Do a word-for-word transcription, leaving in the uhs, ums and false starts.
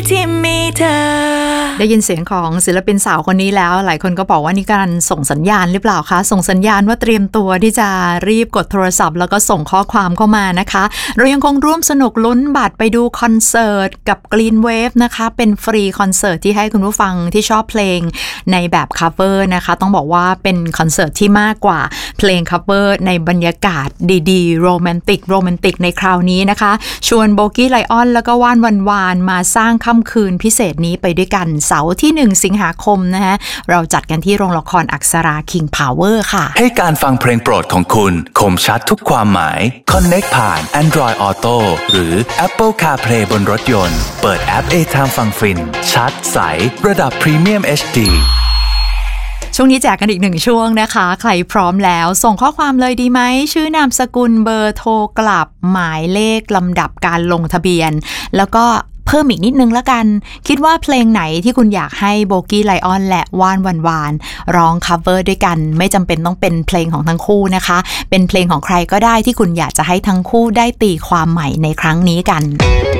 ที่มีเธอได้ยินเสียงของศิลปินสาวคนนี้แล้วหลายคนก็บอกว่านี่การส่งสัญญาณหรือเปล่าคะส่งสัญญาณว่าเตรียมตัวที่จะรีบกดโทรศัพท์แล้วก็ส่งข้อความเข้ามานะคะเรายังคงร่วมสนุกลุ้นบัตรไปดูคอนเสิร์ตกับ Green Wave นะคะเป็นฟรีคอนเสิร์ตที่ให้คุณผู้ฟังที่ชอบเพลงในแบบ cover นะคะต้องบอกว่าเป็นคอนเสิร์ตที่มากกว่าเพลง cover ในบรรยากาศดีๆโรแมนติกโรแมนติกในคราวนี้นะคะชวนโบกี้ไลออนแล้วก็ว่านวันวานมาสร้างค่ำคืนพิเศษนี้ไปด้วยกันเสาร์ที่หนึ่งสิงหาคมนะฮะเราจัดกันที่โรงละครอักษรา King Power ค่ะให้การฟังเพลงโปรดของคุณคมชัดทุกความหมาย Connect ผ่าน Android Auto หรือ Apple CarPlay บนรถยนต์เปิดแอป A-Time ฟังฟินชัดใสระดับ Premium เอช ดีช่วงนี้แจกกันอีกหนึ่งช่วงนะคะใครพร้อมแล้วส่งข้อความเลยดีไหมชื่อนามสกุลเบอร์โทรกลับหมายเลขลำดับการลงทะเบียนแล้วก็เพิ่มอีกนิดนึงละกันคิดว่าเพลงไหนที่คุณอยากให้โบกี้ไลออนและว่านวันวานร้องคัฟเวอร์ด้วยกันไม่จำเป็นต้องเป็นเพลงของทั้งคู่นะคะเป็นเพลงของใครก็ได้ที่คุณอยากจะให้ทั้งคู่ได้ตีความใหม่ในครั้งนี้กัน